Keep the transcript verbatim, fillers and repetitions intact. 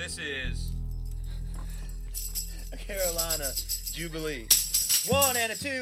this is a Carolina Jubilee. One and a two